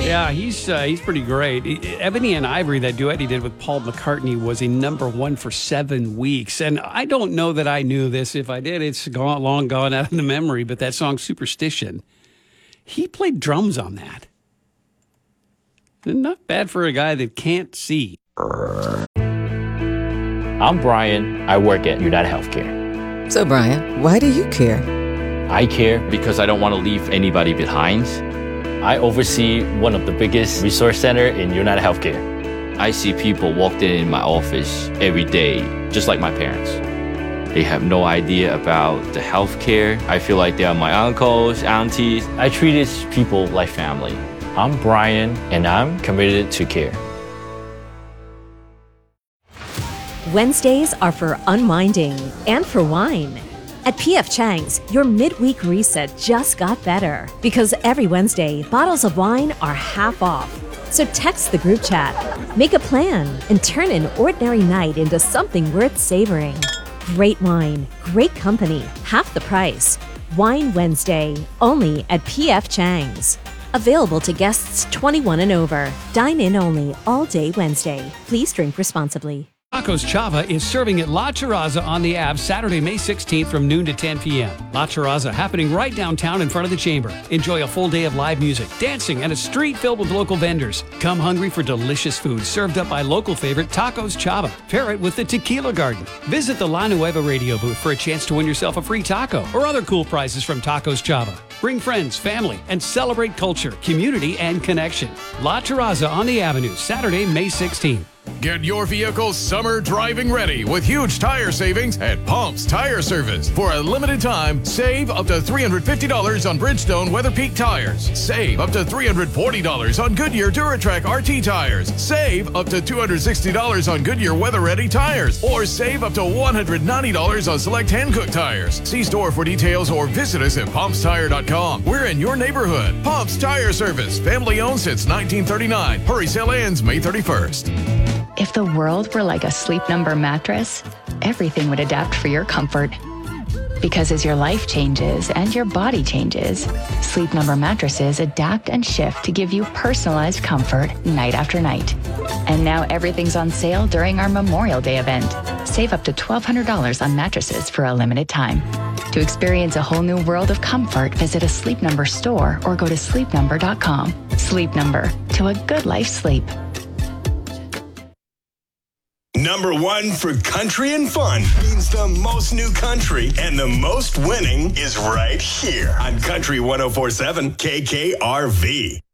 Yeah, he's pretty great. Ebony and Ivory, that duet he did with Paul McCartney, was a #1 for 7 weeks. And I don't know that I knew this. If I did, it's long gone out of the memory. But that song, Superstition, he played drums on that. Not bad for a guy that can't see. I'm Brian. I work at United Healthcare. So, Brian, why do you care? I care because I don't want to leave anybody behind. I oversee one of the biggest resource center in United Healthcare. I see people walk in my office every day, just like my parents. They have no idea about the healthcare. I feel like they are my uncles, aunties. I treat these people like family. I'm Brian, and I'm committed to care. Wednesdays are for unwinding and for wine. At P.F. Chang's, your midweek reset just got better because every Wednesday, bottles of wine are half off. So text the group chat, make a plan, and turn an ordinary night into something worth savoring. Great wine, great company, half the price. Wine Wednesday, only at P.F. Chang's. Available to guests 21 and over. Dine in only all day Wednesday. Please drink responsibly. Tacos Chava is serving at La Terraza on the Ave Saturday, May 16th from noon to 10 p.m. La Terraza happening right downtown in front of the Chamber. Enjoy a full day of live music, dancing, and a street filled with local vendors. Come hungry for delicious food served up by local favorite Tacos Chava. Pair it with the Tequila Garden. Visit the La Nueva radio booth for a chance to win yourself a free taco or other cool prizes from Tacos Chava. Bring friends, family, and celebrate culture, community, and connection. La Terraza on the Avenue, Saturday, May 16th. Get your vehicle's summer driving ready with huge tire savings at Pumps Tire Service. For a limited time, save up to $350 on Bridgestone Weather Peak tires. Save up to $340 on Goodyear Duratrack RT tires. Save up to $260 on Goodyear Weather Ready tires. Or save up to $190 on select Hankook tires. See store for details or visit us at pumpstire.com. We're in your neighborhood. Pumps Tire Service. Family owned since 1939. Hurry sale ends May 31st. If the world were like a Sleep Number mattress, everything would adapt for your comfort. Because as your life changes and your body changes, Sleep Number mattresses adapt and shift to give you personalized comfort night after night. And now everything's on sale during our Memorial Day event. Save up to $1,200 on mattresses for a limited time. To experience a whole new world of comfort, visit a Sleep Number store or go to sleepnumber.com. Sleep Number, to a good life sleep. #1 for country and fun means the most new country and the most winning is right here on Country 104.7 KKRV.